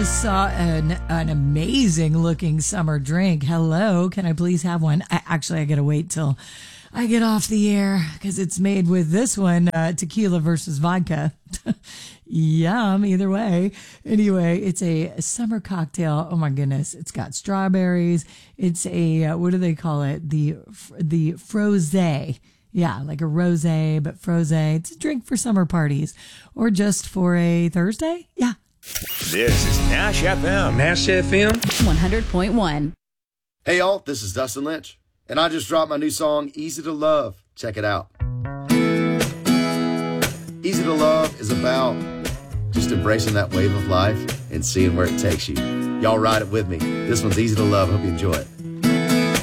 just saw an amazing looking summer drink. Hello, can I please have one? I gotta wait till I get off the air because it's made with this one, tequila versus vodka. Yum, either way. Anyway, it's a summer cocktail. Oh my goodness. It's got strawberries. It's a, what do they call it? The frosé. Yeah, like a rosé, but frosé. It's a drink for summer parties or just for a Thursday. Yeah. This is Nash FM. Nash FM 100.1. Hey y'all, this is Dustin Lynch, and I just dropped my new song, Easy to Love. Check it out. Easy to Love is about just embracing that wave of life and seeing where it takes you. Y'all ride it with me. This one's Easy to Love. Hope you enjoy it.